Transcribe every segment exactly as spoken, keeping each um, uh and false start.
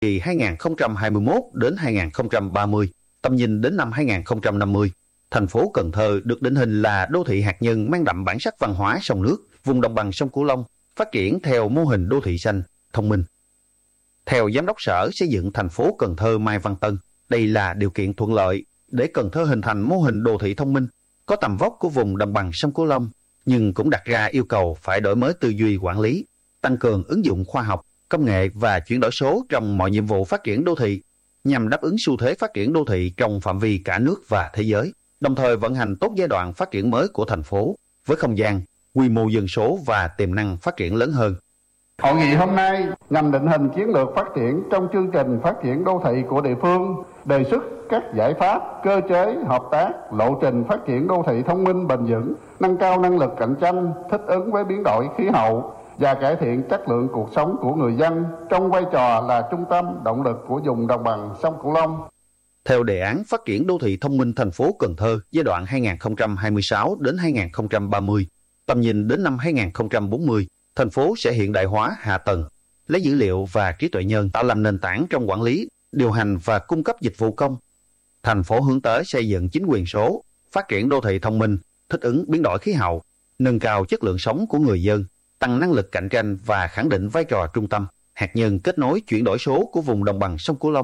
kỳ hai nghìn không trăm hai mươi mốt đến hai nghìn không trăm ba mươi, tầm nhìn đến năm hai nghìn không trăm năm mươi. Thành phố Cần Thơ được định hình là đô thị hạt nhân mang đậm bản sắc văn hóa sông nước, vùng đồng bằng sông Cửu Long, phát triển theo mô hình đô thị xanh, thông minh. Theo Giám đốc Sở Xây dựng thành phố Cần Thơ Mai Văn Tân, đây là điều kiện thuận lợi để Cần Thơ hình thành mô hình đô thị thông minh, có tầm vóc của vùng đồng bằng sông Cửu Long, nhưng cũng đặt ra yêu cầu phải đổi mới tư duy quản lý, tăng cường ứng dụng khoa học, công nghệ và chuyển đổi số trong mọi nhiệm vụ phát triển đô thị, nhằm đáp ứng xu thế phát triển đô thị trong phạm vi cả nước và thế giới, đồng thời vận hành tốt giai đoạn phát triển mới của thành phố với không gian, quy mô dân số và tiềm năng phát triển lớn hơn. Hội nghị hôm nay nhằm định hình chiến lược phát triển trong chương trình phát triển đô thị của địa phương, đề xuất các giải pháp, cơ chế, hợp tác, lộ trình phát triển đô thị thông minh bền vững, nâng cao năng lực cạnh tranh, thích ứng với biến đổi khí hậu và cải thiện chất lượng cuộc sống của người dân trong vai trò là trung tâm động lực của vùng đồng bằng sông Cửu Long. Theo đề án phát triển đô thị thông minh thành phố Cần Thơ giai đoạn hai nghìn không trăm hai mươi sáu đến hai nghìn không trăm ba mươi, tầm nhìn đến năm hai nghìn không trăm bốn mươi, thành phố sẽ hiện đại hóa hạ tầng, lấy dữ liệu và trí tuệ nhân tạo làm nền tảng trong quản lý, điều hành và cung cấp dịch vụ công. Thành phố hướng tới xây dựng chính quyền số, phát triển đô thị thông minh, thích ứng biến đổi khí hậu, nâng cao chất lượng sống của người dân, tăng năng lực cạnh tranh và khẳng định vai trò trung tâm, hạt nhân kết nối chuyển đổi số của vùng đồng bằng sông Cửu Long.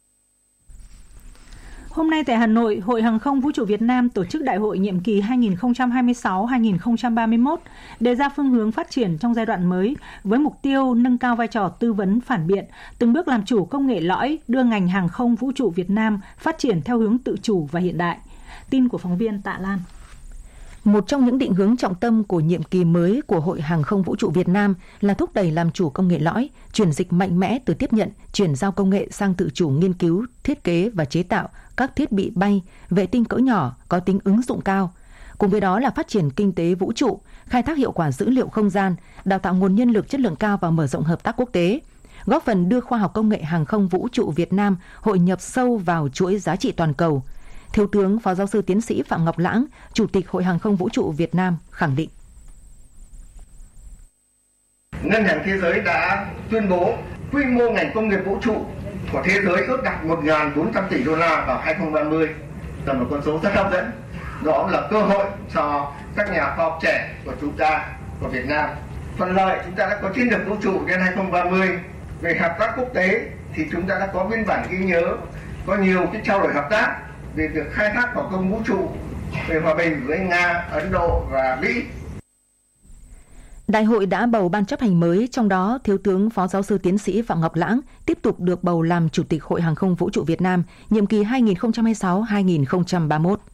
Hôm nay tại Hà Nội, Hội Hàng không Vũ trụ Việt Nam tổ chức đại hội nhiệm kỳ hai nghìn không trăm hai mươi sáu đến hai nghìn không trăm ba mươi mốt, đề ra phương hướng phát triển trong giai đoạn mới với mục tiêu nâng cao vai trò tư vấn phản biện, từng bước làm chủ công nghệ lõi, đưa ngành hàng không vũ trụ Việt Nam phát triển theo hướng tự chủ và hiện đại. Tin của phóng viên Tạ Lan. Một trong những định hướng trọng tâm của nhiệm kỳ mới của Hội Hàng không Vũ trụ Việt Nam là thúc đẩy làm chủ công nghệ lõi, chuyển dịch mạnh mẽ từ tiếp nhận, chuyển giao công nghệ sang tự chủ nghiên cứu, thiết kế và chế tạo các thiết bị bay, vệ tinh cỡ nhỏ có tính ứng dụng cao. Cùng với đó là phát triển kinh tế vũ trụ, khai thác hiệu quả dữ liệu không gian, đào tạo nguồn nhân lực chất lượng cao và mở rộng hợp tác quốc tế, góp phần đưa khoa học công nghệ hàng không vũ trụ Việt Nam hội nhập sâu vào chuỗi giá trị toàn cầu. Thiếu tướng Phó Giáo sư Tiến sĩ Phạm Ngọc Lãng, Chủ tịch Hội Hàng không Vũ trụ Việt Nam khẳng định. Ngân hàng Thế giới đã tuyên bố quy mô ngành công nghiệp vũ trụ của thế giới ước đạt một nghìn bốn trăm tỷ đô la vào hai nghìn không trăm ba mươi, là một con số rất hấp dẫn. Đó là cơ hội cho các nhà khoa học trẻ của chúng ta, của Việt Nam. Thuận lợi, chúng ta đã có chiến lược vũ trụ đến hai nghìn không trăm ba mươi. Về hợp tác quốc tế thì chúng ta đã có biên bản ghi nhớ, có nhiều cái trao đổi hợp tác về việc khai thác vào công vũ trụ, về hòa bình với Nga, Ấn Độ và Mỹ. Đại hội đã bầu ban chấp hành mới, trong đó Thiếu tướng Phó Giáo sư Tiến sĩ Phạm Ngọc Lãng tiếp tục được bầu làm Chủ tịch Hội Hàng không Vũ trụ Việt Nam, nhiệm kỳ hai nghìn không trăm hai mươi sáu đến hai nghìn không trăm ba mươi mốt.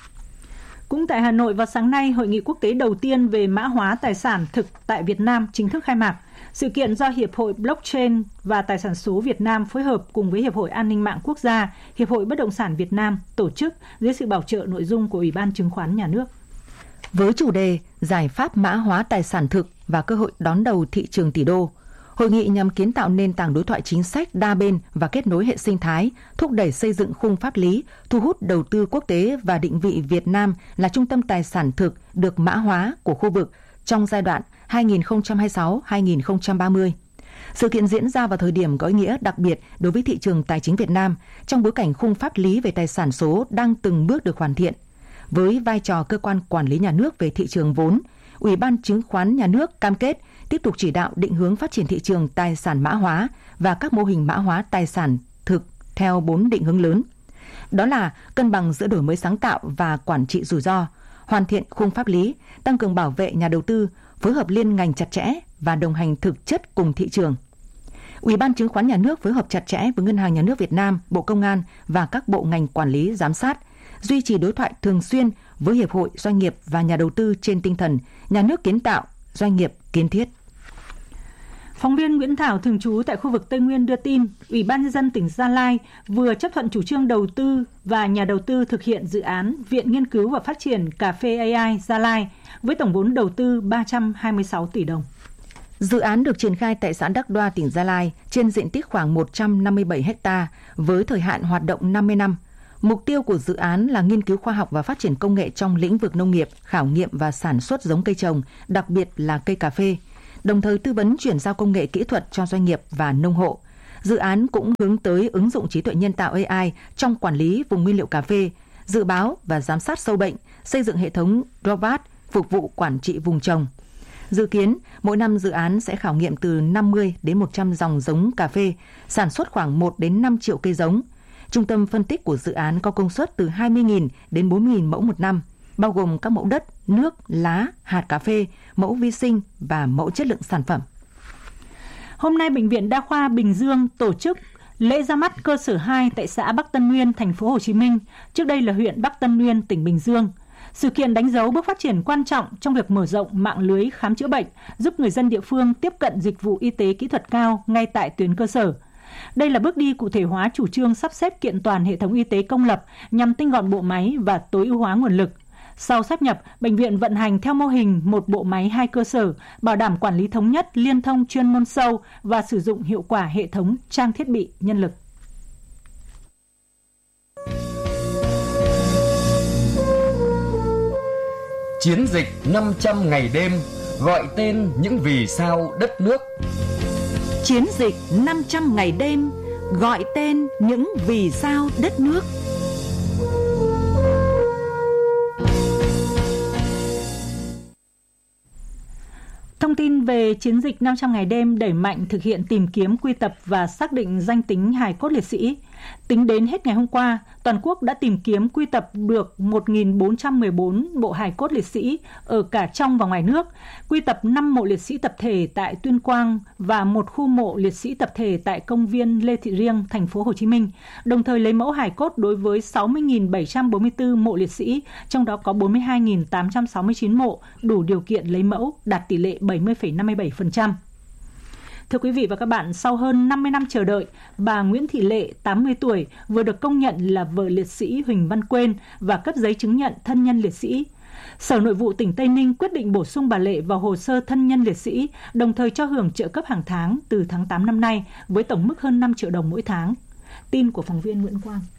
Cũng tại Hà Nội vào sáng nay, Hội nghị quốc tế đầu tiên về mã hóa tài sản thực tại Việt Nam chính thức khai mạc. Sự kiện do Hiệp hội Blockchain và Tài sản số Việt Nam phối hợp cùng với Hiệp hội An ninh mạng quốc gia, Hiệp hội Bất động sản Việt Nam tổ chức dưới sự bảo trợ nội dung của Ủy ban Chứng khoán Nhà nước. Với chủ đề Giải pháp mã hóa tài sản thực và cơ hội đón đầu thị trường tỷ đô, hội nghị nhằm kiến tạo nền tảng đối thoại chính sách đa bên và kết nối hệ sinh thái, thúc đẩy xây dựng khung pháp lý, thu hút đầu tư quốc tế và định vị Việt Nam là trung tâm tài sản thực được mã hóa của khu vực trong giai đoạn hai nghìn không trăm hai mươi sáu đến hai nghìn không trăm ba mươi. Sự kiện diễn ra vào thời điểm có ý nghĩa đặc biệt đối với thị trường tài chính Việt Nam trong bối cảnh khung pháp lý về tài sản số đang từng bước được hoàn thiện. Với vai trò cơ quan quản lý nhà nước về thị trường vốn, Ủy ban Chứng khoán Nhà nước cam kết tiếp tục chỉ đạo định hướng phát triển thị trường tài sản mã hóa và các mô hình mã hóa tài sản thực theo bốn định hướng lớn. Đó là cân bằng giữa đổi mới sáng tạo và quản trị rủi ro, hoàn thiện khung pháp lý, tăng cường bảo vệ nhà đầu tư, phối hợp liên ngành chặt chẽ và đồng hành thực chất cùng thị trường. Ủy ban Chứng khoán Nhà nước phối hợp chặt chẽ với Ngân hàng Nhà nước Việt Nam, Bộ Công an và các bộ ngành quản lý giám sát, duy trì đối thoại thường xuyên với hiệp hội, doanh nghiệp và nhà đầu tư trên tinh thần nhà nước kiến tạo, doanh nghiệp kiến thiết. Phóng viên Nguyễn Thảo thường trú tại khu vực Tây Nguyên đưa tin, Ủy ban Nhân dân tỉnh Gia Lai vừa chấp thuận chủ trương đầu tư và nhà đầu tư thực hiện dự án Viện Nghiên cứu và Phát triển Cà phê a i Gia Lai với tổng vốn đầu tư ba trăm hai mươi sáu tỷ đồng. Dự án được triển khai tại xã Đắc Đoa, tỉnh Gia Lai trên diện tích khoảng một trăm năm mươi bảy héc ta với thời hạn hoạt động năm mươi năm. Mục tiêu của dự án là nghiên cứu khoa học và phát triển công nghệ trong lĩnh vực nông nghiệp, khảo nghiệm và sản xuất giống cây trồng, đặc biệt là cây cà phê, đồng thời tư vấn chuyển giao công nghệ kỹ thuật cho doanh nghiệp và nông hộ. Dự án cũng hướng tới ứng dụng trí tuệ nhân tạo A I trong quản lý vùng nguyên liệu cà phê, dự báo và giám sát sâu bệnh, xây dựng hệ thống robot phục vụ quản trị vùng trồng. Dự kiến, mỗi năm dự án sẽ khảo nghiệm từ năm mươi đến một trăm dòng giống cà phê, sản xuất khoảng một đến năm triệu cây giống. Trung tâm phân tích của dự án có công suất từ hai mươi nghìn đến bốn mươi nghìn mẫu một năm, bao gồm các mẫu đất, nước, lá, hạt cà phê, mẫu vi sinh và mẫu chất lượng sản phẩm. Hôm nay, Bệnh viện Đa khoa Bình Dương tổ chức lễ ra mắt cơ sở hai tại xã Bắc Tân Uyên, thành phố Hồ Chí Minh, trước đây là huyện Bắc Tân Uyên, tỉnh Bình Dương. Sự kiện đánh dấu bước phát triển quan trọng trong việc mở rộng mạng lưới khám chữa bệnh, giúp người dân địa phương tiếp cận dịch vụ y tế kỹ thuật cao ngay tại tuyến cơ sở. Đây là bước đi cụ thể hóa chủ trương sắp xếp kiện toàn hệ thống y tế công lập nhằm tinh gọn bộ máy và tối ưu hóa nguồn lực. Sau sáp nhập, bệnh viện vận hành theo mô hình một bộ máy hai cơ sở, bảo đảm quản lý thống nhất, liên thông chuyên môn sâu và sử dụng hiệu quả hệ thống trang thiết bị, nhân lực. Chiến dịch năm trăm ngày đêm, gọi tên những vì sao đất nước. Chiến dịch năm trăm ngày đêm, gọi tên những vì sao đất nước. Thông tin về chiến dịch năm trăm ngày đêm đẩy mạnh thực hiện tìm kiếm, quy tập và xác định danh tính hài cốt liệt sĩ. Tính đến hết ngày hôm qua, toàn quốc đã tìm kiếm quy tập được một nghìn bốn trăm mười bốn bộ hài cốt liệt sĩ ở cả trong và ngoài nước, quy tập năm mộ liệt sĩ tập thể tại Tuyên Quang và một khu mộ liệt sĩ tập thể tại công viên Lê Thị Riêng, thành phố Hồ Chí Minh, đồng thời lấy mẫu hài cốt đối với sáu mươi nghìn bảy trăm bốn mươi tư mộ liệt sĩ, trong đó có bốn mươi hai nghìn tám trăm sáu mươi chín mộ đủ điều kiện lấy mẫu, đạt tỷ lệ bảy mươi phẩy năm mươi bảy phần trăm. Thưa quý vị và các bạn, sau hơn năm mươi năm chờ đợi, bà Nguyễn Thị Lệ, tám mươi tuổi, vừa được công nhận là vợ liệt sĩ Huỳnh Văn Quên và cấp giấy chứng nhận thân nhân liệt sĩ. Sở Nội vụ tỉnh Tây Ninh quyết định bổ sung bà Lệ vào hồ sơ thân nhân liệt sĩ, đồng thời cho hưởng trợ cấp hàng tháng từ tháng tám năm nay với tổng mức hơn năm triệu đồng mỗi tháng. Tin của phóng viên Nguyễn Quang.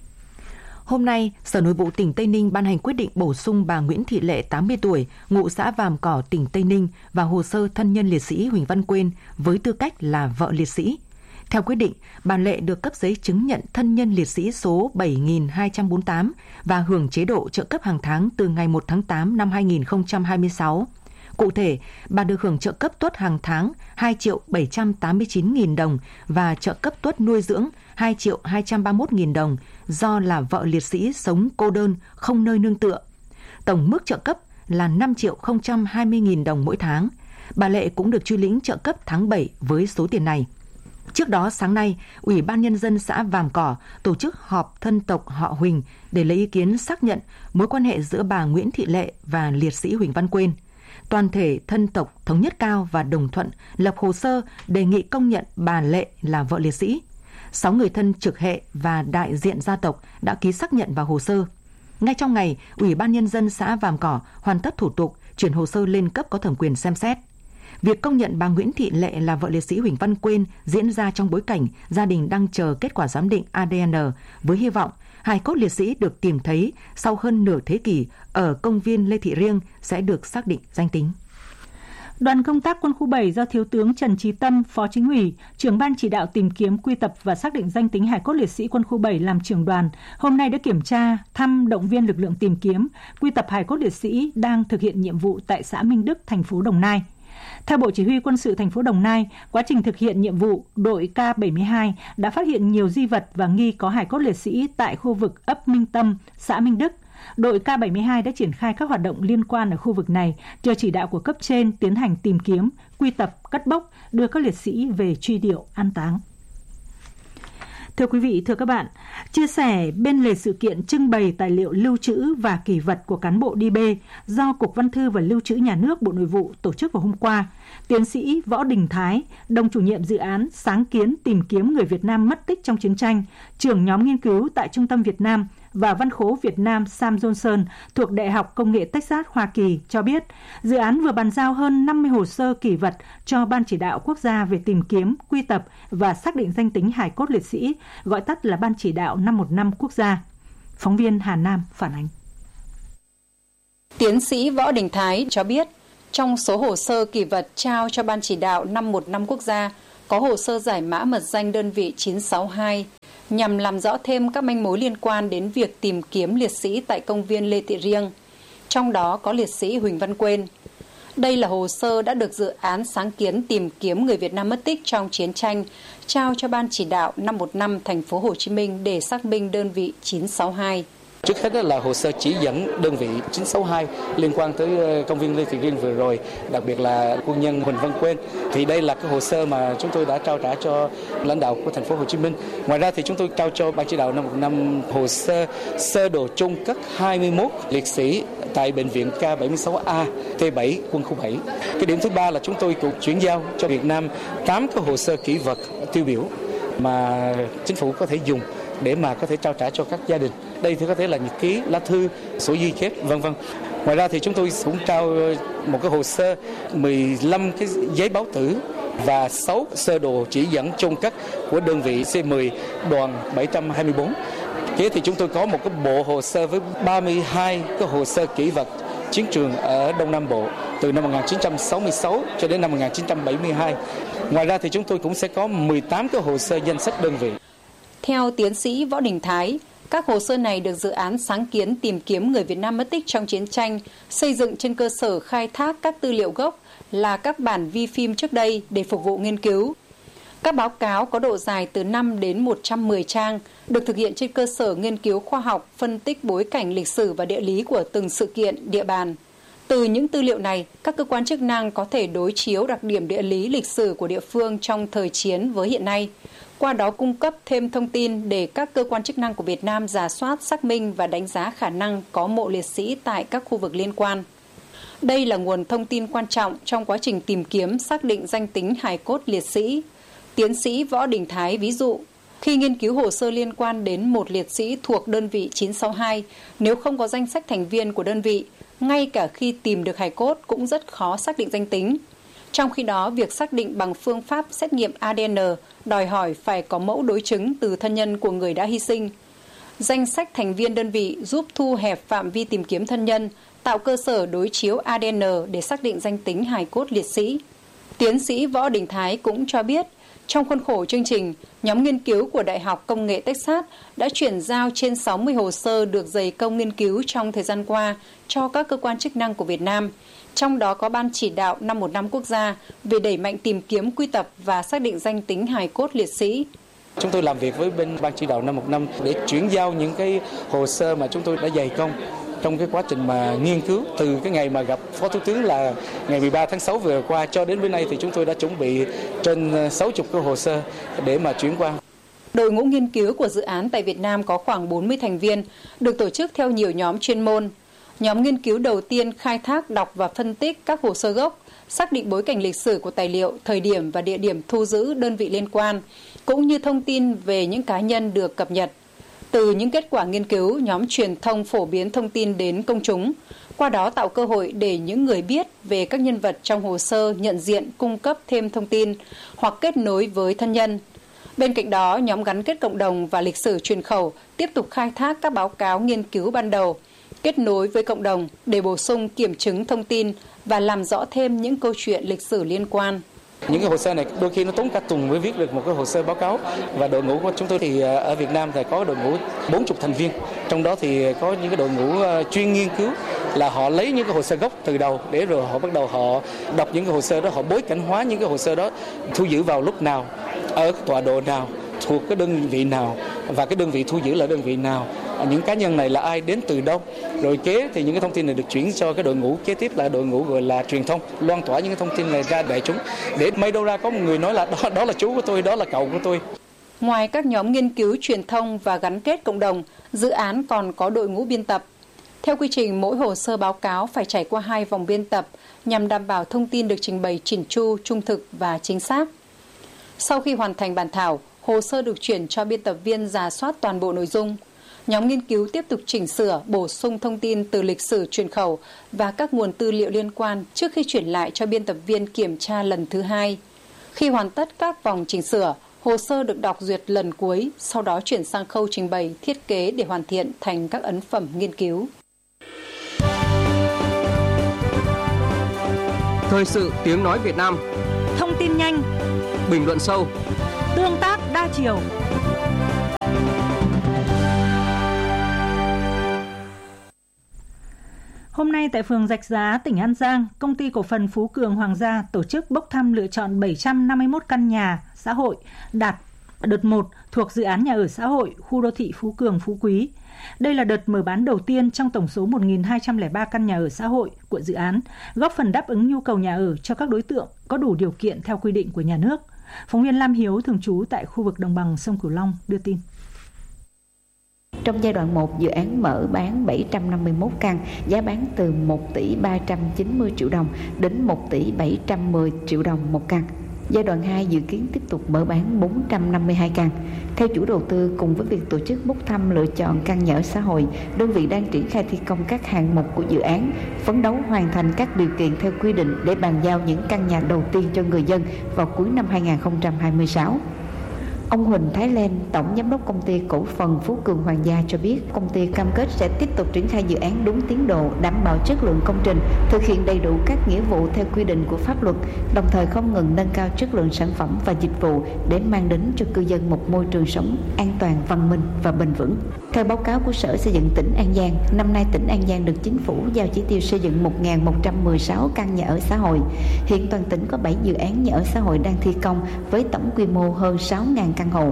Hôm nay, Sở Nội vụ tỉnh Tây Ninh ban hành quyết định bổ sung bà Nguyễn Thị Lệ, tám mươi tuổi, ngụ xã Vàm Cỏ, tỉnh Tây Ninh vào hồ sơ thân nhân liệt sĩ Huỳnh Văn Quên với tư cách là vợ liệt sĩ. Theo quyết định, bà Lệ được cấp giấy chứng nhận thân nhân liệt sĩ số bảy nghìn hai trăm bốn mươi tám và hưởng chế độ trợ cấp hàng tháng từ ngày một tháng tám năm hai nghìn không trăm hai mươi sáu. Cụ thể, bà được hưởng trợ cấp tuất hàng tháng hai triệu bảy trăm tám mươi chín nghìn đồng và trợ cấp tuất nuôi dưỡng hai triệu hai trăm ba mươi mốt nghìn đồng do là vợ liệt sĩ sống cô đơn, không nơi nương tựa. Tổng mức trợ cấp là năm triệu không trăm hai mươi nghìn đồng mỗi tháng. Bà Lệ cũng được truy lĩnh trợ cấp tháng bảy với số tiền này. Trước đó sáng nay, Ủy ban Nhân dân xã Vàm Cỏ tổ chức họp thân tộc họ Huỳnh để lấy ý kiến xác nhận mối quan hệ giữa bà Nguyễn Thị Lệ và liệt sĩ Huỳnh Văn Quên. Toàn thể thân tộc thống nhất cao và đồng thuận lập hồ sơ đề nghị công nhận bà Lệ là vợ liệt sĩ. Sáu người thân trực hệ và đại diện gia tộc đã ký xác nhận vào hồ sơ. Ngay trong ngày, Ủy ban Nhân dân xã Vàm Cỏ hoàn tất thủ tục chuyển hồ sơ lên cấp có thẩm quyền xem xét. Việc công nhận bà Nguyễn Thị Lệ là vợ liệt sĩ Huỳnh Văn Quên diễn ra trong bối cảnh gia đình đang chờ kết quả giám định a đê en với hy vọng hài cốt liệt sĩ được tìm thấy sau hơn nửa thế kỷ ở công viên Lê Thị Riêng sẽ được xác định danh tính. Đoàn công tác quân khu bảy do Thiếu tướng Trần Trí Tâm, Phó Chính ủy, trưởng ban chỉ đạo tìm kiếm, quy tập và xác định danh tính hài cốt liệt sĩ quân khu bảy làm trưởng đoàn, hôm nay đã kiểm tra, thăm, động viên lực lượng tìm kiếm, quy tập hài cốt liệt sĩ đang thực hiện nhiệm vụ tại xã Minh Đức, thành phố Đồng Nai. Theo Bộ Chỉ huy Quân sự thành phố Đồng Nai, quá trình thực hiện nhiệm vụ, đội K bảy mươi hai đã phát hiện nhiều di vật và nghi có hài cốt liệt sĩ tại khu vực ấp Minh Tâm, xã Minh Đức. Đội K bảy mươi hai đã triển khai các hoạt động liên quan ở khu vực này, chờ chỉ đạo của cấp trên tiến hành tìm kiếm, quy tập, cất bốc, đưa các liệt sĩ về truy điệu, an táng. Thưa quý vị, thưa các bạn, chia sẻ bên lề sự kiện trưng bày tài liệu lưu trữ và kỷ vật của cán bộ đê bê do Cục Văn thư và Lưu trữ Nhà nước Bộ Nội vụ tổ chức vào hôm qua, tiến sĩ Võ Đình Thái, đồng chủ nhiệm dự án sáng kiến tìm kiếm người Việt Nam mất tích trong chiến tranh, trưởng nhóm nghiên cứu tại Trung tâm Việt Nam và Văn khố Việt Nam Sam Johnson thuộc Đại học Công nghệ Texas, Hoa Kỳ cho biết, dự án vừa bàn giao hơn năm mươi hồ sơ kỷ vật cho Ban Chỉ đạo Quốc gia về tìm kiếm, quy tập và xác định danh tính hài cốt liệt sĩ, gọi tắt là Ban Chỉ đạo năm một năm quốc gia. Phóng viên Hà Nam phản ánh. Tiến sĩ Võ Đình Thái cho biết, trong số hồ sơ kỷ vật trao cho Ban Chỉ đạo năm một năm quốc gia có hồ sơ giải mã mật danh đơn vị chín sáu hai nhằm làm rõ thêm các manh mối liên quan đến việc tìm kiếm liệt sĩ tại công viên Lê Thị Riêng, trong đó có liệt sĩ Huỳnh Văn Quên. Đây là hồ sơ đã được dự án sáng kiến tìm kiếm người Việt Nam mất tích trong chiến tranh trao cho Ban chỉ đạo năm một năm thành phố Hồ Chí Minh để xác minh đơn vị chín sáu hai. Trước hết là hồ sơ chỉ dẫn đơn vị chín sáu hai liên quan tới công viên Lê Thị Riêng vừa rồi, đặc biệt là quân nhân Huỳnh Văn Quên. Thì đây là cái hồ sơ mà chúng tôi đã trao trả cho lãnh đạo của thành phố Hồ Chí Minh. Ngoài ra thì chúng tôi trao cho Ban chỉ đạo năm một năm hồ sơ sơ đồ chung cất hai mươi mốt liệt sĩ tại bệnh viện K bảy mươi sáu A T bảy quân khu bảy. Cái điểm thứ ba là chúng tôi cũng chuyển giao cho Việt Nam tám cái hồ sơ kỷ vật tiêu biểu mà chính phủ có thể dùng để mà có thể trao trả cho các gia đình. Đây thì có thể là nhật ký, lá thư, sổ ghi chép, vân vân. Ngoài ra thì chúng tôi cũng trao một cái hồ sơ mười lăm cái giấy báo tử và sáu sơ đồ chỉ dẫn chôn cất của đơn vị C mười đoàn bảy trăm hai mươi tư. Thế thì chúng tôi có một cái bộ hồ sơ với ba mươi hai cái hồ sơ kỷ vật chiến trường ở Đông Nam Bộ từ năm một nghìn chín trăm sáu mươi sáu cho đến năm một nghìn chín trăm bảy mươi hai. Ngoài ra thì chúng tôi cũng sẽ có mười tám cái hồ sơ danh sách đơn vị. Theo tiến sĩ Võ Đình Thái, các hồ sơ này được dự án sáng kiến tìm kiếm người Việt Nam mất tích trong chiến tranh xây dựng trên cơ sở khai thác các tư liệu gốc là các bản vi phim trước đây để phục vụ nghiên cứu. Các báo cáo có độ dài từ năm đến một trăm mười trang, được thực hiện trên cơ sở nghiên cứu khoa học, phân tích bối cảnh lịch sử và địa lý của từng sự kiện, địa bàn. Từ những tư liệu này, các cơ quan chức năng có thể đối chiếu đặc điểm địa lý lịch sử của địa phương trong thời chiến với hiện nay, qua đó cung cấp thêm thông tin để các cơ quan chức năng của Việt Nam rà soát, xác minh và đánh giá khả năng có mộ liệt sĩ tại các khu vực liên quan. Đây là nguồn thông tin quan trọng trong quá trình tìm kiếm xác định danh tính hài cốt liệt sĩ. Tiến sĩ Võ Đình Thái ví dụ, khi nghiên cứu hồ sơ liên quan đến một liệt sĩ thuộc đơn vị chín sáu hai, nếu không có danh sách thành viên của đơn vị, ngay cả khi tìm được hài cốt cũng rất khó xác định danh tính. Trong khi đó, việc xác định bằng phương pháp xét nghiệm A D N đòi hỏi phải có mẫu đối chứng từ thân nhân của người đã hy sinh. Danh sách thành viên đơn vị giúp thu hẹp phạm vi tìm kiếm thân nhân, tạo cơ sở đối chiếu A D N để xác định danh tính hài cốt liệt sĩ. Tiến sĩ Võ Đình Thái cũng cho biết, trong khuôn khổ chương trình, nhóm nghiên cứu của Đại học Công nghệ Texas đã chuyển giao trên sáu mươi hồ sơ được dày công nghiên cứu trong thời gian qua cho các cơ quan chức năng của Việt Nam, trong đó có Ban chỉ đạo năm một năm quốc gia về đẩy mạnh tìm kiếm, quy tập và xác định danh tính hài cốt liệt sĩ. Chúng tôi làm việc với bên Ban chỉ đạo năm một năm để chuyển giao những cái hồ sơ mà chúng tôi đã dày công trong cái quá trình mà nghiên cứu từ cái ngày mà gặp Phó Thủ tướng là ngày mười ba tháng sáu vừa qua cho đến bên nay thì chúng tôi đã chuẩn bị trên sáu mươi cái hồ sơ để mà chuyển qua. Đội ngũ nghiên cứu của dự án tại Việt Nam có khoảng bốn mươi thành viên, được tổ chức theo nhiều nhóm chuyên môn. Nhóm nghiên cứu đầu tiên khai thác, đọc và phân tích các hồ sơ gốc, xác định bối cảnh lịch sử của tài liệu, thời điểm và địa điểm thu giữ đơn vị liên quan, cũng như thông tin về những cá nhân được cập nhật. Từ những kết quả nghiên cứu, nhóm truyền thông phổ biến thông tin đến công chúng, qua đó tạo cơ hội để những người biết về các nhân vật trong hồ sơ nhận diện, cung cấp thêm thông tin hoặc kết nối với thân nhân. Bên cạnh đó, nhóm gắn kết cộng đồng và lịch sử truyền khẩu tiếp tục khai thác các báo cáo nghiên cứu ban đầu, kết nối với cộng đồng để bổ sung kiểm chứng thông tin và làm rõ thêm những câu chuyện lịch sử liên quan. Những cái hồ sơ này đôi khi nó tốn cả tuần mới viết được một cái hồ sơ báo cáo, và đội ngũ của chúng tôi thì ở Việt Nam thì có đội ngũ bốn mươi thành viên, trong đó thì có những cái đội ngũ chuyên nghiên cứu là họ lấy những cái hồ sơ gốc từ đầu để rồi họ bắt đầu họ đọc những cái hồ sơ đó, họ bối cảnh hóa những cái hồ sơ đó thu giữ vào lúc nào, ở cái tọa độ nào, thuộc cái đơn vị nào và cái đơn vị thu giữ là đơn vị nào, những cá nhân này là ai, đến từ đâu. Rồi kế thì những cái thông tin này được chuyển cho cái đội ngũ kế tiếp là đội ngũ gọi là truyền thông, loan tỏa những cái thông tin này ra đại chúng, để may đâu ra có một người nói là đó, đó là chú của tôi, đó là cậu của tôi. Ngoài các nhóm nghiên cứu, truyền thông và gắn kết cộng đồng, dự án còn có đội ngũ biên tập. Theo quy trình, mỗi hồ sơ báo cáo phải trải qua hai vòng biên tập nhằm đảm bảo thông tin được trình bày chỉn chu, trung thực và chính xác. Sau khi hoàn thành bản thảo, hồ sơ được chuyển cho biên tập viên rà soát toàn bộ nội dung. Nhóm nghiên cứu tiếp tục chỉnh sửa, bổ sung thông tin từ lịch sử truyền khẩu và các nguồn tư liệu liên quan trước khi chuyển lại cho biên tập viên kiểm tra lần thứ hai. Khi hoàn tất các vòng chỉnh sửa, hồ sơ được đọc duyệt lần cuối, sau đó chuyển sang khâu trình bày, thiết kế để hoàn thiện thành các ấn phẩm nghiên cứu. Thời sự tiếng nói Việt Nam. Thông tin nhanh, bình luận sâu, tương tác đa chiều. Hôm nay tại phường Rạch Giá, tỉnh An Giang, Công ty Cổ phần Phú Cường Hoàng gia tổ chức bốc thăm lựa chọn bảy trăm năm mươi mốt căn nhà xã hội đạt đợt một thuộc dự án nhà ở xã hội khu đô thị Phú Cường Phú Quý. Đây là đợt mở bán đầu tiên trong tổng số một nghìn hai trăm lẻ ba căn nhà ở xã hội của dự án, góp phần đáp ứng nhu cầu nhà ở cho các đối tượng có đủ điều kiện theo quy định của nhà nước. Phóng viên Lam Hiếu thường trú tại khu vực đồng bằng sông Cửu Long đưa tin. Trong giai đoạn một, dự án mở bán bảy trăm năm mươi mốt căn, giá bán từ một tỷ ba trăm chín mươi triệu đồng đến một tỷ bảy trăm mười triệu đồng một căn. Giai đoạn hai dự kiến tiếp tục mở bán bốn trăm năm mươi hai căn. Theo chủ đầu tư, cùng với việc tổ chức bốc thăm lựa chọn căn nhà ở xã hội, đơn vị đang triển khai thi công các hạng mục của dự án, phấn đấu hoàn thành các điều kiện theo quy định để bàn giao những căn nhà đầu tiên cho người dân vào cuối năm hai nghìn không trăm hai mươi sáu. Ông Huỳnh Thái Lên, Tổng Giám đốc Công ty Cổ phần Phú Cường Hoàng gia cho biết, công ty cam kết sẽ tiếp tục triển khai dự án đúng tiến độ, đảm bảo chất lượng công trình, thực hiện đầy đủ các nghĩa vụ theo quy định của pháp luật, đồng thời không ngừng nâng cao chất lượng sản phẩm và dịch vụ để mang đến cho cư dân một môi trường sống an toàn, văn minh và bền vững. Theo báo cáo của Sở Xây dựng tỉnh An Giang, năm nay tỉnh An Giang được Chính phủ giao chỉ tiêu xây dựng một nghìn một trăm mười sáu căn nhà ở xã hội. Hiện toàn tỉnh có bảy dự án nhà ở xã hội đang thi công với tổng quy mô hơn sáu nghìn căn hộ.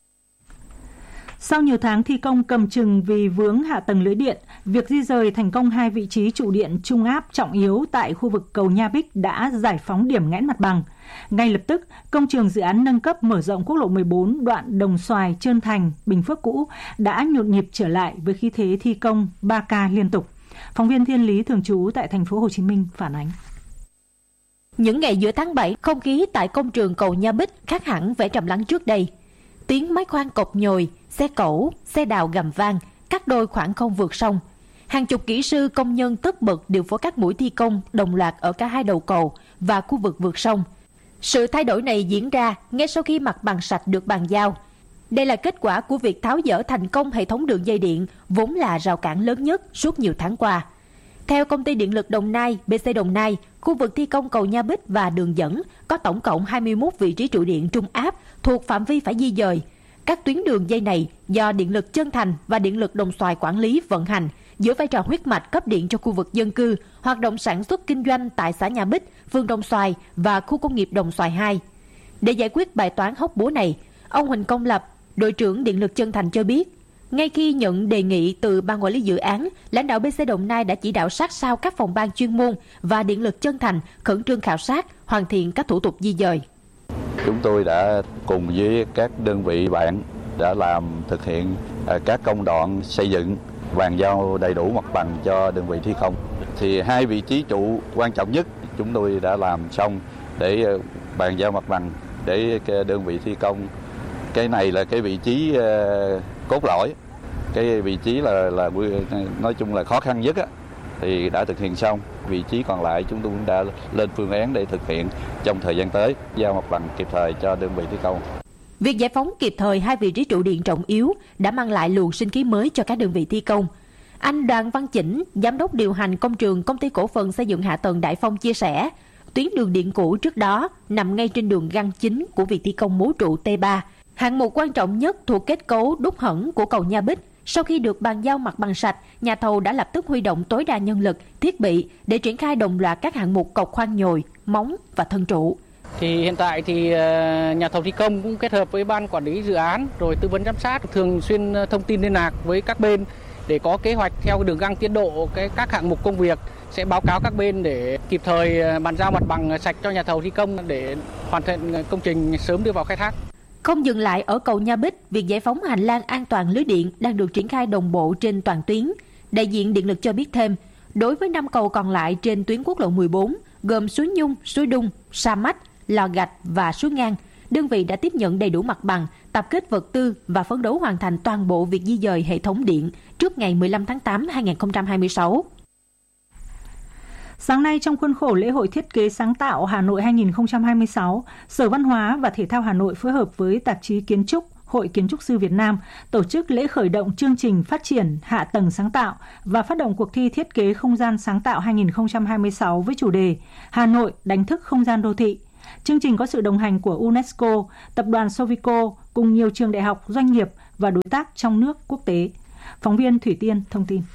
Sau nhiều tháng thi công cầm chừng vì vướng hạ tầng lưới điện, việc di rời thành công hai vị trí trụ điện trung áp trọng yếu tại khu vực cầu Nha Bích đã giải phóng điểm nghẽn mặt bằng. Ngay lập tức, công trường dự án nâng cấp mở rộng quốc lộ mười bốn đoạn Đồng Xoài, Trơn Thành, Bình Phước cũ đã nhộn nhịp trở lại với khí thế thi công ba ca liên tục. Phóng viên Thiên Lý thường trú tại thành phố Hồ Chí Minh phản ánh. Những ngày giữa tháng bảy, không khí tại công trường cầu Nha Bích khác hẳn vẻ trầm lắng trước đây. Tiếng máy khoan cột nhồi, xe cẩu, xe đào gầm vang, cắt đôi khoảng không vượt sông. Hàng chục kỹ sư công nhân tất bật điều phối các mũi thi công đồng loạt ở cả hai đầu cầu và khu vực vượt sông. Sự thay đổi này diễn ra ngay sau khi mặt bằng sạch được bàn giao. Đây là kết quả của việc tháo dỡ thành công hệ thống đường dây điện, vốn là rào cản lớn nhất suốt nhiều tháng qua. Theo Công ty Điện lực Đồng Nai, bê xê Đồng Nai, khu vực thi công cầu Nha Bích và đường dẫn có tổng cộng hai mươi mốt vị trí trụ điện trung áp thuộc phạm vi phải di dời. Các tuyến đường dây này do Điện lực Trơn Thành và Điện lực Đồng Xoài quản lý vận hành, giữ vai trò huyết mạch cấp điện cho khu vực dân cư, hoạt động sản xuất kinh doanh tại xã Nha Bích, phường Đồng Xoài và khu công nghiệp Đồng Xoài hai. Để giải quyết bài toán hóc búa này, ông Huỳnh Công Lập, đội trưởng Điện lực Trơn Thành cho biết, ngay khi nhận đề nghị từ ban quản lý dự án, lãnh đạo bê xê Đồng Nai đã chỉ đạo sát sao các phòng ban chuyên môn và Điện lực Trơn Thành khẩn trương khảo sát, hoàn thiện các thủ tục di dời. Chúng tôi đã cùng với các đơn vị bạn đã làm thực hiện các công đoạn xây dựng, bàn giao đầy đủ mặt bằng cho đơn vị thi công. Thì hai vị trí trụ quan trọng nhất chúng tôi đã làm xong để bàn giao mặt bằng để đơn vị thi công. Cái này là cái vị trí uh, cốt lõi, cái vị trí là là nói chung là khó khăn nhất á, thì đã thực hiện xong. Vị trí còn lại chúng tôi cũng đã lên phương án để thực hiện trong thời gian tới, giao mặt bằng kịp thời cho đơn vị thi công. Việc giải phóng kịp thời hai vị trí trụ điện trọng yếu đã mang lại luồng sinh khí mới cho các đơn vị thi công. Anh Đoàn Văn Chỉnh, giám đốc điều hành công trường Công ty Cổ phần Xây dựng Hạ tầng Đại Phong chia sẻ, tuyến đường điện cũ trước đó nằm ngay trên đường găng chính của việc thi công mố trụ T ba. Hạng mục quan trọng nhất thuộc kết cấu đúc hẫng của cầu Nha Bích. Sau khi được bàn giao mặt bằng sạch, nhà thầu đã lập tức huy động tối đa nhân lực, thiết bị để triển khai đồng loạt các hạng mục cọc khoan nhồi, móng và thân trụ. Thì hiện tại thì nhà thầu thi công cũng kết hợp với ban quản lý dự án rồi tư vấn giám sát, thường xuyên thông tin liên lạc với các bên để có kế hoạch theo đường găng tiến độ cái các hạng mục công việc, sẽ báo cáo các bên để kịp thời bàn giao mặt bằng sạch cho nhà thầu thi công để hoàn thành công trình sớm đưa vào khai thác. Không dừng lại ở cầu Nha Bích, việc giải phóng hành lang an toàn lưới điện đang được triển khai đồng bộ trên toàn tuyến. Đại diện Điện lực cho biết thêm, đối với năm cầu còn lại trên tuyến quốc lộ mười bốn, gồm Suối Nhung, Suối Đung, Sa Mách, Lò Gạch và Suối Ngang, đơn vị đã tiếp nhận đầy đủ mặt bằng, tập kết vật tư và phấn đấu hoàn thành toàn bộ việc di dời hệ thống điện trước ngày mười lăm tháng tám năm hai nghìn không trăm hai mươi sáu. Sáng nay, trong khuôn khổ lễ hội thiết kế sáng tạo Hà Nội hai nghìn không trăm hai mươi sáu, Sở Văn hóa và Thể thao Hà Nội phối hợp với tạp chí Kiến trúc, Hội Kiến trúc sư Việt Nam tổ chức lễ khởi động chương trình phát triển hạ tầng sáng tạo và phát động cuộc thi thiết kế không gian sáng tạo hai nghìn không trăm hai mươi sáu với chủ đề Hà Nội đánh thức không gian đô thị. Chương trình có sự đồng hành của UNESCO, Tập đoàn Sovico cùng nhiều trường đại học, doanh nghiệp và đối tác trong nước, quốc tế. Phóng viên Thủy Tiên thông tin.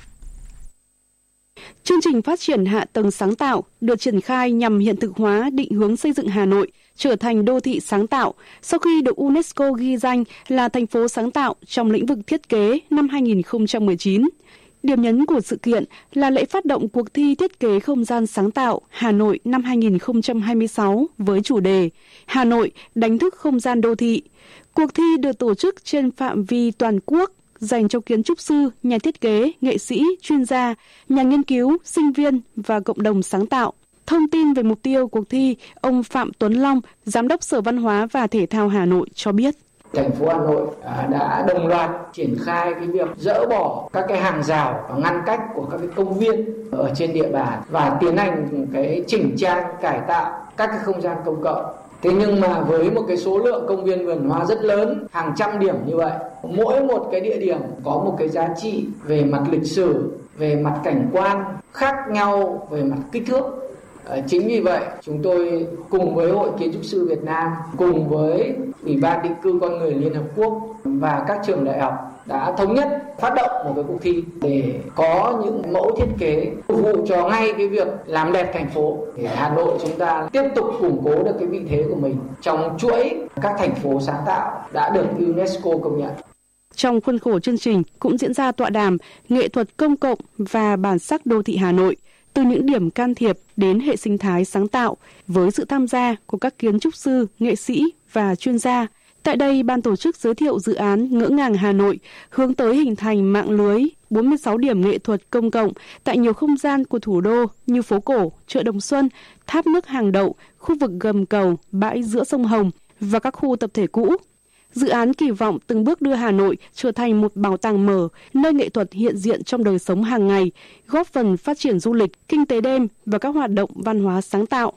Chương trình phát triển hạ tầng sáng tạo được triển khai nhằm hiện thực hóa định hướng xây dựng Hà Nội trở thành đô thị sáng tạo sau khi được UNESCO ghi danh là thành phố sáng tạo trong lĩnh vực thiết kế năm hai nghìn không trăm mười chín. Điểm nhấn của sự kiện là lễ phát động cuộc thi thiết kế không gian sáng tạo Hà Nội năm hai nghìn không trăm hai mươi sáu với chủ đề Hà Nội đánh thức không gian đô thị. Cuộc thi được tổ chức trên phạm vi toàn quốc, dành cho kiến trúc sư, nhà thiết kế, nghệ sĩ, chuyên gia, nhà nghiên cứu, sinh viên và cộng đồng sáng tạo. Thông tin về mục tiêu cuộc thi, ông Phạm Tuấn Long, Giám đốc Sở Văn hóa và Thể thao Hà Nội cho biết. Thành phố Hà Nội đã đồng loạt triển khai cái việc dỡ bỏ các cái hàng rào và ngăn cách của các cái công viên ở trên địa bàn và tiến hành cái chỉnh trang cải tạo các cái không gian công cộng. Thế nhưng mà với một cái số lượng công viên vườn hoa rất lớn, hàng trăm điểm như vậy, mỗi một cái địa điểm có một cái giá trị về mặt lịch sử, về mặt cảnh quan khác nhau về mặt kích thước. Chính vì vậy, chúng tôi cùng với Hội Kiến trúc sư Việt Nam, cùng với Ủy ban định cư con người Liên Hợp Quốc và các trường đại học đã thống nhất phát động một cái cuộc thi để có những mẫu thiết kế phục vụ cho ngay cái việc làm đẹp thành phố. Để Hà Nội chúng ta tiếp tục củng cố được cái vị thế của mình trong chuỗi các thành phố sáng tạo đã được UNESCO công nhận. Trong khuôn khổ chương trình cũng diễn ra tọa đàm nghệ thuật công cộng và bản sắc đô thị Hà Nội, từ những điểm can thiệp đến hệ sinh thái sáng tạo, với sự tham gia của các kiến trúc sư, nghệ sĩ và chuyên gia. Tại đây, ban tổ chức giới thiệu dự án Ngỡ ngàng Hà Nội hướng tới hình thành mạng lưới bốn mươi sáu điểm nghệ thuật công cộng tại nhiều không gian của thủ đô như phố cổ, chợ Đồng Xuân, tháp nước Hàng Đậu, khu vực gầm cầu, bãi giữa sông Hồng và các khu tập thể cũ. Dự án kỳ vọng từng bước đưa Hà Nội trở thành một bảo tàng mở, nơi nghệ thuật hiện diện trong đời sống hàng ngày, góp phần phát triển du lịch, kinh tế đêm và các hoạt động văn hóa sáng tạo.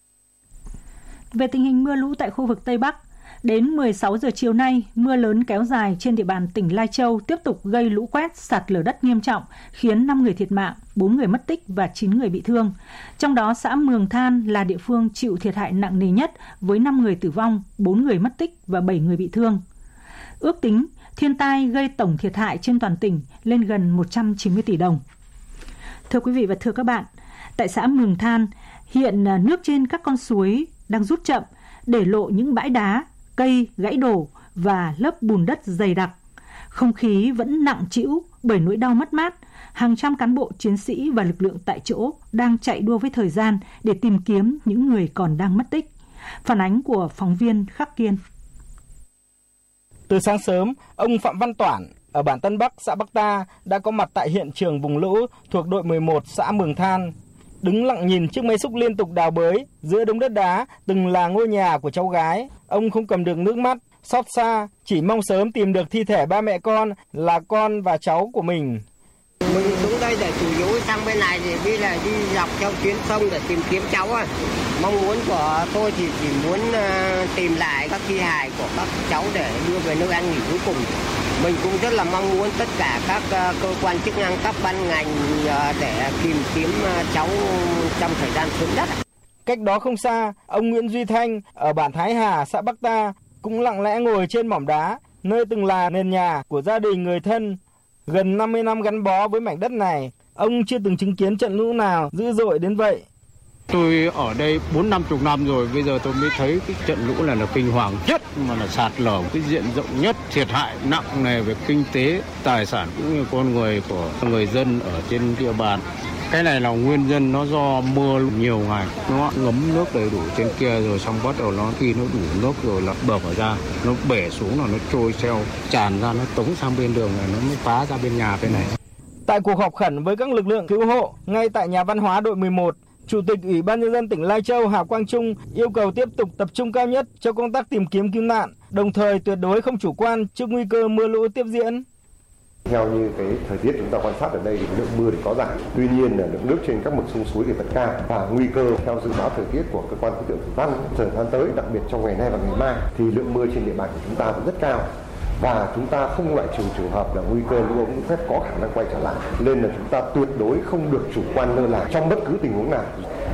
Về tình hình mưa lũ tại khu vực Tây Bắc, đến mười sáu giờ chiều nay, mưa lớn kéo dài trên địa bàn tỉnh Lai Châu tiếp tục gây lũ quét, sạt lở đất nghiêm trọng, khiến năm người thiệt mạng, bốn người mất tích và chín người bị thương. Trong đó, xã Mường Than là địa phương chịu thiệt hại nặng nề nhất với năm người tử vong, bốn người mất tích và bảy người bị thương. Ước tính, thiên tai gây tổng thiệt hại trên toàn tỉnh lên gần một trăm chín mươi tỷ đồng. Thưa quý vị và thưa các bạn, tại xã Mường Than, hiện nước trên các con suối đang rút chậm, để lộ những bãi đá, cây gãy đổ và lớp bùn đất dày đặc. Không khí vẫn nặng trĩu bởi nỗi đau mất mát. Hàng trăm cán bộ, chiến sĩ và lực lượng tại chỗ đang chạy đua với thời gian để tìm kiếm những người còn đang mất tích. Phản ánh của phóng viên Khắc Kiên. Từ sáng sớm, ông Phạm Văn Toản ở bản Tân Bắc, xã Bắc Ta đã có mặt tại hiện trường vùng lũ thuộc đội mười một xã Mường Than. Đứng lặng nhìn chiếc máy xúc liên tục đào bới giữa đống đất đá từng là ngôi nhà của cháu gái, ông không cầm được nước mắt, xót xa, chỉ mong sớm tìm được thi thể ba mẹ con là con và cháu của mình. Mình xuống đây để chủ yếu sang bên này thì đi là đi dọc theo tuyến sông để tìm kiếm cháu à. Mong muốn của tôi thì chỉ muốn tìm lại các thi hài của các cháu để đưa về nơi an nghỉ cuối cùng. Mình cũng rất là mong muốn tất cả các cơ quan chức năng, các ban ngành để tìm kiếm cháu trong thời gian sớm nhất. Cách đó không xa, ông Nguyễn Duy Thanh ở bản Thái Hà, xã Bắc Ta cũng lặng lẽ ngồi trên mỏm đá, nơi từng là nền nhà của gia đình người thân. Gần năm mươi năm gắn bó với mảnh đất này, ông chưa từng chứng kiến trận lũ nào dữ dội đến vậy. Tôi ở đây bốn năm chục năm rồi, bây giờ tôi mới thấy cái trận lũ này là kinh hoàng nhất, mà là sạt lở cái diện rộng nhất, thiệt hại nặng nề về kinh tế, tài sản cũng như con người của người dân ở trên địa bàn. Cái này là nguyên nhân nó do mưa nhiều ngày, nó ngấm nước đầy đủ trên kia rồi xong bắt đầu nó khi nó đủ nước rồi là bờ ra, nó bể xuống là nó trôi theo, tràn ra nó tống sang bên đường này, nó mới phá ra bên nhà bên này. Tại cuộc họp khẩn với các lực lượng cứu hộ ngay tại nhà văn hóa đội mười một, Chủ tịch Ủy ban Nhân dân tỉnh Lai Châu Hà Quang Trung yêu cầu tiếp tục tập trung cao nhất cho công tác tìm kiếm cứu nạn, đồng thời tuyệt đối không chủ quan trước nguy cơ mưa lũ tiếp diễn. Theo như cái thời tiết chúng ta quan sát ở đây thì lượng mưa thì có giảm, tuy nhiên là lượng nước trên các mực sông suối thì vẫn cao và nguy cơ theo dự báo thời tiết của cơ quan khí tượng thủy văn thời gian tới, đặc biệt trong ngày nay và ngày mai thì lượng mưa trên địa bàn của chúng ta vẫn rất cao. Và chúng ta không loại trừ trường hợp là nguy cơ lũ ống lũ quét có khả năng quay trở lại, nên là chúng ta tuyệt đối không được chủ quan lơ là trong bất cứ tình huống nào.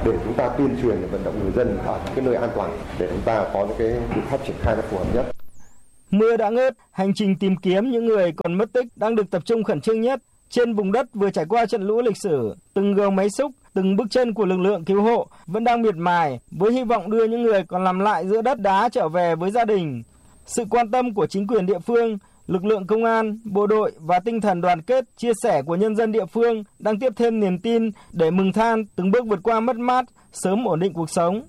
để chúng ta tuyên truyền để vận động người dân ở cái nơi an toàn để chúng ta có những cái biện pháp triển khai nó phù hợp nhất. Mưa đã ngớt, hành trình tìm kiếm những người còn mất tích đang được tập trung khẩn trương nhất. Trên vùng đất vừa trải qua trận lũ lịch sử, từng guồng máy xúc, từng bước chân của lực lượng cứu hộ vẫn đang miệt mài với hy vọng đưa những người còn nằm lại giữa đất đá trở về với gia đình. Sự quan tâm của chính quyền địa phương, lực lượng công an, bộ đội và tinh thần đoàn kết, chia sẻ của nhân dân địa phương đang tiếp thêm niềm tin để mừng than từng bước vượt qua mất mát, sớm ổn định cuộc sống.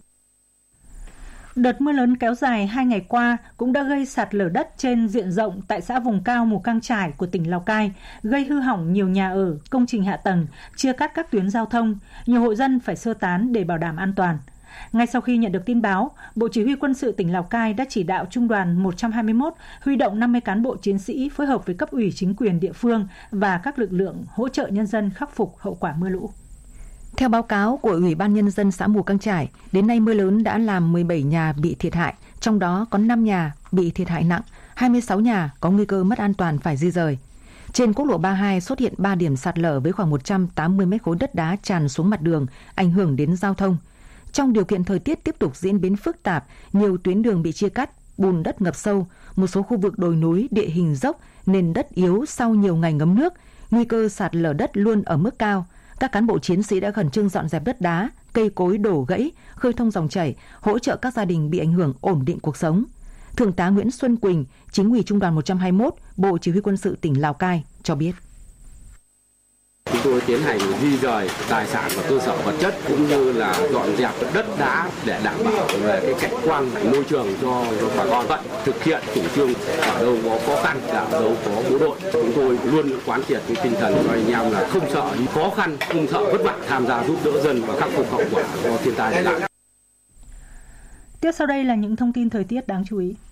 Đợt mưa lớn kéo dài hai ngày qua cũng đã gây sạt lở đất trên diện rộng tại xã vùng cao Mù Cang Chải của tỉnh Lào Cai, gây hư hỏng nhiều nhà ở, công trình hạ tầng, chia cắt các tuyến giao thông, nhiều hộ dân phải sơ tán để bảo đảm an toàn. Ngay sau khi nhận được tin báo, Bộ Chỉ huy Quân sự tỉnh Lào Cai đã chỉ đạo Trung đoàn một trăm hai mươi mốt huy động năm mươi cán bộ chiến sĩ phối hợp với cấp ủy chính quyền địa phương và các lực lượng hỗ trợ nhân dân khắc phục hậu quả mưa lũ. Theo báo cáo của Ủy ban Nhân dân xã Mù Cang Chải, đến nay mưa lớn đã làm mười bảy nhà bị thiệt hại, trong đó có năm nhà bị thiệt hại nặng, hai mươi sáu nhà có nguy cơ mất an toàn phải di rời. Trên quốc lộ ba mươi hai xuất hiện ba điểm sạt lở với khoảng một trăm tám mươi mét khối đất đá tràn xuống mặt đường, ảnh hưởng đến giao thông. Trong điều kiện thời tiết tiếp tục diễn biến phức tạp, nhiều tuyến đường bị chia cắt, bùn đất ngập sâu, một số khu vực đồi núi, địa hình dốc, nền đất yếu sau nhiều ngày ngấm nước, nguy cơ sạt lở đất luôn ở mức cao. Các cán bộ chiến sĩ đã khẩn trương dọn dẹp đất đá, cây cối đổ gãy, khơi thông dòng chảy, hỗ trợ các gia đình bị ảnh hưởng ổn định cuộc sống. Thượng tá Nguyễn Xuân Quỳnh, Chính ủy Trung đoàn một trăm hai mươi mốt, Bộ Chỉ huy Quân sự tỉnh Lào Cai cho biết. Chúng tôi tiến hành di rời tài sản và cơ sở vật chất cũng như là dọn dẹp đất đá để đảm bảo về cái cảnh quan môi trường cho bà con. Vậy thực hiện chủ trương ở đâu có khó khăn, ở đâu có bộ đội, chúng tôi luôn quán triệt cái tinh thần của anh em là không sợ những khó khăn, không sợ vất vả, tham gia giúp đỡ dân và khắc phục hậu quả do thiên tai để lại. Tiếp sau đây là những thông tin thời tiết đáng chú ý.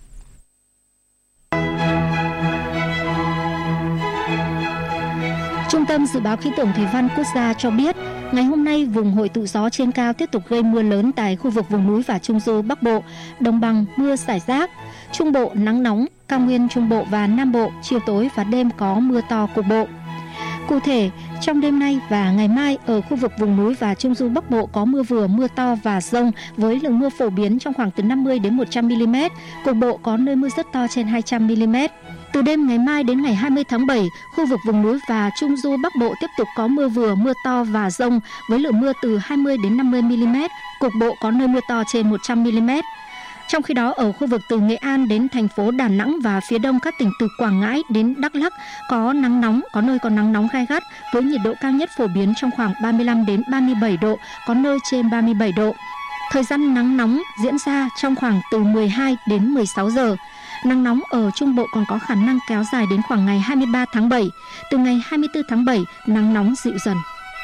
Trung tâm Dự báo Khí tượng Thủy văn Quốc gia cho biết, ngày hôm nay vùng hội tụ gió trên cao tiếp tục gây mưa lớn tại khu vực vùng núi và Trung Du Bắc Bộ, Đồng bằng mưa rải rác, Trung Bộ nắng nóng, cao nguyên Trung Bộ và Nam Bộ chiều tối và đêm có mưa to cục bộ. Cụ thể, trong đêm nay và ngày mai ở khu vực vùng núi và Trung Du Bắc Bộ có mưa vừa, mưa to và dông với lượng mưa phổ biến trong khoảng từ năm mươi đến một trăm mi-li-mét, cục bộ có nơi mưa rất to trên hai trăm mi-li-mét. Từ đêm ngày mai đến ngày hai mươi tháng bảy, khu vực vùng núi và Trung Du Bắc Bộ tiếp tục có mưa vừa, mưa to và dông với lượng mưa từ hai mươi đến năm mươi mi-li-mét, cục bộ có nơi mưa to trên một trăm mi-li-mét. Trong khi đó, ở khu vực từ Nghệ An đến thành phố Đà Nẵng và phía đông các tỉnh từ Quảng Ngãi đến Đắk Lắk có nắng nóng, có nơi có nắng nóng gay gắt với nhiệt độ cao nhất phổ biến trong khoảng ba mươi lăm đến ba mươi bảy độ, có nơi trên ba mươi bảy độ. Thời gian nắng nóng diễn ra trong khoảng từ mười hai đến mười sáu giờ. Nắng nóng ở Trung Bộ còn có khả năng kéo dài đến khoảng ngày hai mươi ba tháng bảy. Từ ngày hai mươi tư tháng bảy, nắng nóng dịu dần.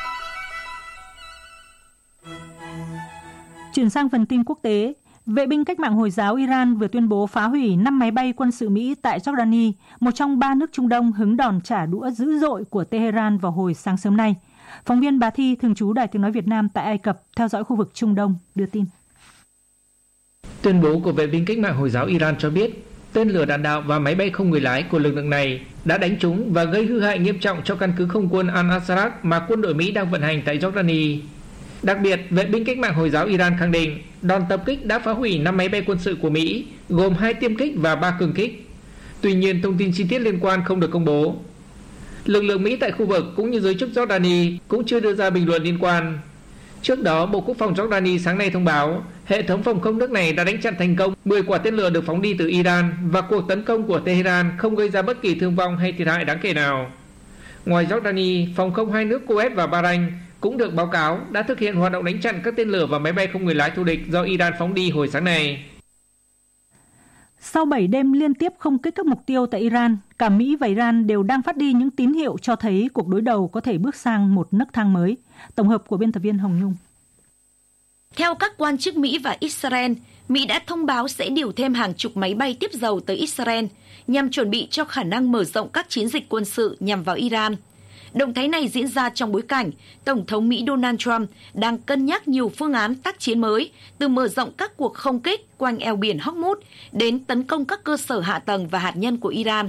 Chuyển sang phần tin quốc tế, vệ binh cách mạng Hồi giáo Iran vừa tuyên bố phá hủy năm máy bay quân sự Mỹ tại Jordani, một trong ba nước Trung Đông hứng đòn trả đũa dữ dội của Tehran vào hồi sáng sớm nay. Phóng viên Bá Thi, thường trú Đài Tiếng nói Việt Nam tại Ai Cập, theo dõi khu vực Trung Đông, đưa tin. Tuyên bố của vệ binh cách mạng Hồi giáo Iran cho biết, tên lửa đạn đạo và máy bay không người lái của lực lượng này đã đánh trúng và gây hư hại nghiêm trọng cho căn cứ không quân Al-Asraq mà quân đội Mỹ đang vận hành tại Jordani. Đặc biệt, vệ binh cách mạng Hồi giáo Iran khẳng định đòn tập kích đã phá hủy năm máy bay quân sự của Mỹ, gồm hai tiêm kích và ba cường kích. Tuy nhiên, thông tin chi tiết liên quan không được công bố. Lực lượng Mỹ tại khu vực cũng như giới chức Jordani cũng chưa đưa ra bình luận liên quan. Trước đó, Bộ Quốc phòng Jordani sáng nay thông báo hệ thống phòng không nước này đã đánh chặn thành công mười quả tên lửa được phóng đi từ Iran và cuộc tấn công của Tehran không gây ra bất kỳ thương vong hay thiệt hại đáng kể nào. Ngoài Jordani, phòng không hai nước Kuwait và Bahrain cũng được báo cáo đã thực hiện hoạt động đánh chặn các tên lửa và máy bay không người lái thù địch do Iran phóng đi hồi sáng nay. Sau bảy đêm liên tiếp không kích các mục tiêu tại Iran, cả Mỹ và Iran đều đang phát đi những tín hiệu cho thấy cuộc đối đầu có thể bước sang một nấc thang mới. Tổng hợp của biên tập viên Hồng Nhung. Theo các quan chức Mỹ và Israel, Mỹ đã thông báo sẽ điều thêm hàng chục máy bay tiếp dầu tới Israel nhằm chuẩn bị cho khả năng mở rộng các chiến dịch quân sự nhằm vào Iran. Động thái này diễn ra trong bối cảnh Tổng thống Mỹ Donald Trump đang cân nhắc nhiều phương án tác chiến mới, từ mở rộng các cuộc không kích quanh eo biển Hormuz đến tấn công các cơ sở hạ tầng và hạt nhân của Iran.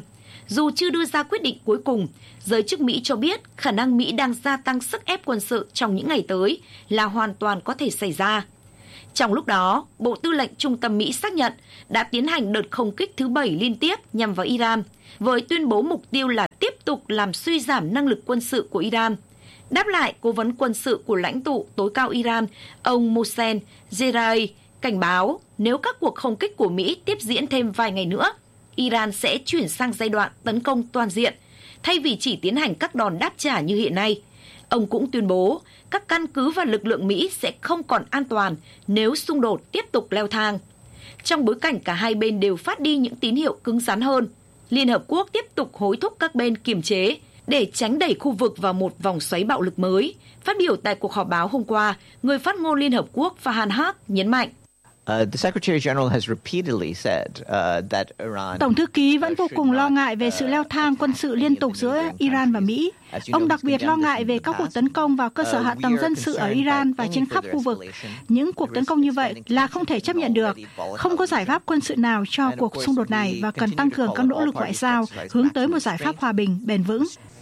Dù chưa đưa ra quyết định cuối cùng, giới chức Mỹ cho biết khả năng Mỹ đang gia tăng sức ép quân sự trong những ngày tới là hoàn toàn có thể xảy ra. Trong lúc đó, Bộ Tư lệnh Trung tâm Mỹ xác nhận đã tiến hành đợt không kích thứ bảy liên tiếp nhằm vào Iran, với tuyên bố mục tiêu là tiếp tục làm suy giảm năng lực quân sự của Iran. Đáp lại, Cố vấn quân sự của lãnh tụ tối cao Iran, ông Mohsen Jeraei, cảnh báo nếu các cuộc không kích của Mỹ tiếp diễn thêm vài ngày nữa, Iran sẽ chuyển sang giai đoạn tấn công toàn diện, thay vì chỉ tiến hành các đòn đáp trả như hiện nay. Ông cũng tuyên bố các căn cứ và lực lượng Mỹ sẽ không còn an toàn nếu xung đột tiếp tục leo thang. Trong bối cảnh cả hai bên đều phát đi những tín hiệu cứng rắn hơn, Liên Hợp Quốc tiếp tục hối thúc các bên kiềm chế để tránh đẩy khu vực vào một vòng xoáy bạo lực mới. Phát biểu tại cuộc họp báo hôm qua, người phát ngôn Liên Hợp Quốc Farhan Haq nhấn mạnh. Tổng thư ký vẫn vô cùng lo ngại về sự leo thang quân sự liên tục giữa Iran và Mỹ. Ông đặc biệt lo ngại về các cuộc tấn công vào cơ sở hạ tầng dân sự ở Iran và trên khắp khu vực. Những cuộc tấn công như vậy là không thể chấp nhận được. Không có giải pháp quân sự nào cho cuộc xung đột này và cần tăng cường các nỗ lực ngoại giao hướng tới một giải pháp hòa bình, bền vững.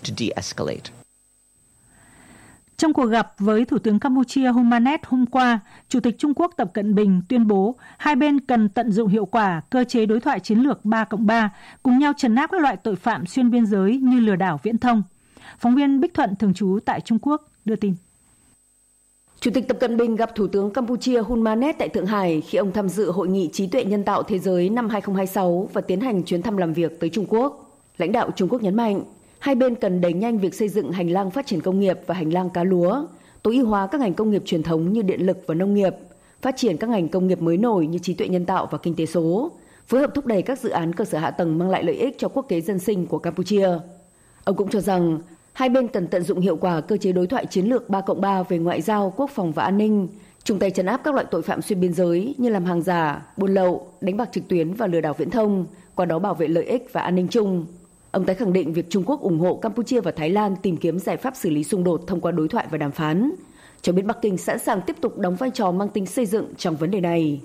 Trong cuộc gặp với Thủ tướng Campuchia Hun Manet hôm qua, Chủ tịch Trung Quốc Tập Cận Bình tuyên bố hai bên cần tận dụng hiệu quả cơ chế đối thoại chiến lược ba cộng ba, cùng nhau trấn áp các loại tội phạm xuyên biên giới như lừa đảo viễn thông. Phóng viên Bích Thuận thường trú tại Trung Quốc đưa tin. Chủ tịch Tập Cận Bình gặp Thủ tướng Campuchia Hun Manet tại Thượng Hải khi ông tham dự Hội nghị Trí tuệ nhân tạo thế giới năm hai không hai sáu và tiến hành chuyến thăm làm việc tới Trung Quốc. Lãnh đạo Trung Quốc nhấn mạnh, hai bên cần đẩy nhanh việc xây dựng hành lang phát triển công nghiệp và hành lang cá lúa, tối ưu hóa các ngành công nghiệp truyền thống như điện lực và nông nghiệp, phát triển các ngành công nghiệp mới nổi như trí tuệ nhân tạo và kinh tế số, phối hợp thúc đẩy các dự án cơ sở hạ tầng mang lại lợi ích cho quốc kế dân sinh của Campuchia. Ông cũng cho rằng, hai bên cần tận dụng hiệu quả cơ chế đối thoại chiến lược ba cộng ba về ngoại giao, quốc phòng và an ninh, chung tay trấn áp các loại tội phạm xuyên biên giới như làm hàng giả, buôn lậu, đánh bạc trực tuyến và lừa đảo viễn thông, qua đó bảo vệ lợi ích và an ninh chung. Ông tái khẳng định việc Trung Quốc ủng hộ Campuchia và Thái Lan tìm kiếm giải pháp xử lý xung đột thông qua đối thoại và đàm phán, cho biết Bắc Kinh sẵn sàng tiếp tục đóng vai trò mang tính xây dựng trong vấn đề này.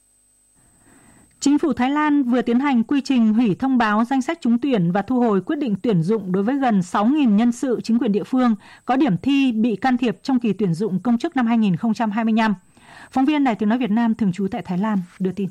Chính phủ Thái Lan vừa tiến hành quy trình hủy thông báo danh sách trúng tuyển và thu hồi quyết định tuyển dụng đối với gần sáu nghìn nhân sự chính quyền địa phương có điểm thi bị can thiệp trong kỳ tuyển dụng công chức năm hai không hai lăm. Phóng viên Đài Tiếng nói Việt Nam thường trú tại Thái Lan đưa tin.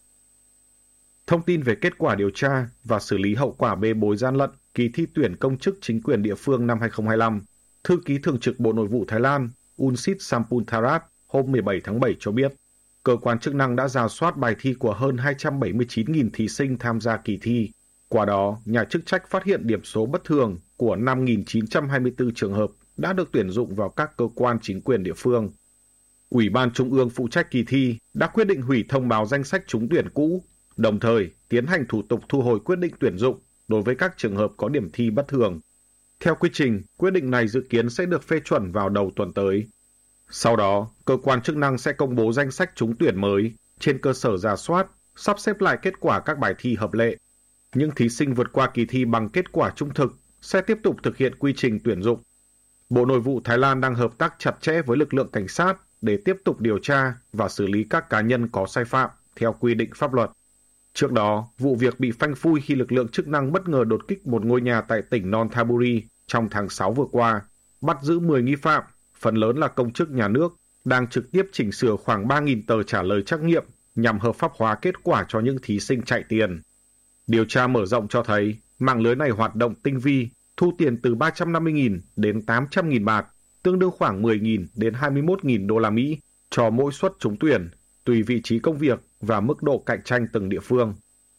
Thông tin về kết quả điều tra và xử lý hậu quả bê bối gian lận kỳ thi tuyển công chức chính quyền địa phương năm hai không hai lăm, Thư ký Thường trực Bộ Nội vụ Thái Lan Unsit Samputharat hôm mười bảy tháng bảy cho biết, cơ quan chức năng đã rà soát bài thi của hơn hai trăm bảy mươi chín nghìn thí sinh tham gia kỳ thi. Qua đó, nhà chức trách phát hiện điểm số bất thường của năm nghìn chín trăm hai mươi tư trường hợp đã được tuyển dụng vào các cơ quan chính quyền địa phương. Ủy ban Trung ương phụ trách kỳ thi đã quyết định hủy thông báo danh sách trúng tuyển cũ, đồng thời tiến hành thủ tục thu hồi quyết định tuyển dụng đối với các trường hợp có điểm thi bất thường. Theo quy trình, quyết định này dự kiến sẽ được phê chuẩn vào đầu tuần tới. Sau đó, cơ quan chức năng sẽ công bố danh sách trúng tuyển mới trên cơ sở rà soát, sắp xếp lại kết quả các bài thi hợp lệ. Những thí sinh vượt qua kỳ thi bằng kết quả trung thực sẽ tiếp tục thực hiện quy trình tuyển dụng. Bộ Nội vụ Thái Lan đang hợp tác chặt chẽ với lực lượng cảnh sát để tiếp tục điều tra và xử lý các cá nhân có sai phạm theo quy định pháp luật. Trước đó, vụ việc bị phanh phui khi lực lượng chức năng bất ngờ đột kích một ngôi nhà tại tỉnh Nonthaburi trong tháng sáu vừa qua, bắt giữ mười nghi phạm, phần lớn là công chức nhà nước, đang trực tiếp chỉnh sửa khoảng ba nghìn tờ trả lời trắc nghiệm nhằm hợp pháp hóa kết quả cho những thí sinh chạy tiền. Điều tra mở rộng cho thấy, mạng lưới này hoạt động tinh vi, thu tiền từ ba trăm năm mươi nghìn đến tám trăm nghìn baht, tương đương khoảng mười nghìn đến hai mươi mốt nghìn đô la Mỹ cho mỗi suất trúng tuyển, tùy vị trí công việc và mức độ cạnh tranh từng địa phương.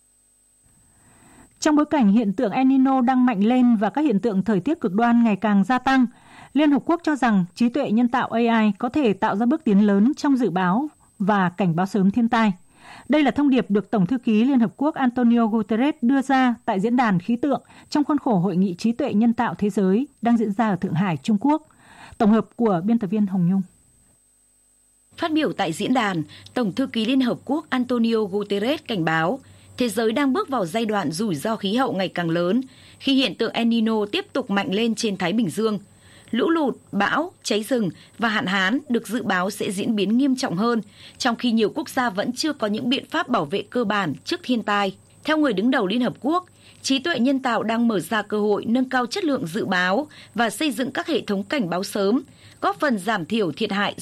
Trong bối cảnh hiện tượng El Nino đang mạnh lên và các hiện tượng thời tiết cực đoan ngày càng gia tăng, Liên Hợp Quốc cho rằng trí tuệ nhân tạo A I có thể tạo ra bước tiến lớn trong dự báo và cảnh báo sớm thiên tai. Đây là thông điệp được Tổng thư ký Liên Hợp Quốc Antonio Guterres đưa ra tại diễn đàn khí tượng trong khuôn khổ Hội nghị trí tuệ nhân tạo thế giới đang diễn ra ở Thượng Hải, Trung Quốc. Tổng hợp của biên tập viên Hồng Nhung. Phát biểu tại diễn đàn, Tổng thư ký Liên Hợp Quốc Antonio Guterres cảnh báo thế giới đang bước vào giai đoạn rủi ro khí hậu ngày càng lớn khi hiện tượng El Nino tiếp tục mạnh lên trên Thái Bình Dương. Lũ lụt, bão, cháy rừng và hạn hán được dự báo sẽ diễn biến nghiêm trọng hơn, trong khi nhiều quốc gia vẫn chưa có những biện pháp bảo vệ cơ bản trước thiên tai. Theo người đứng đầu Liên Hợp Quốc, trí tuệ nhân tạo đang mở ra cơ hội nâng cao chất lượng dự báo và xây dựng các hệ thống cảnh báo sớm, góp phần giảm thiểu thiệt hại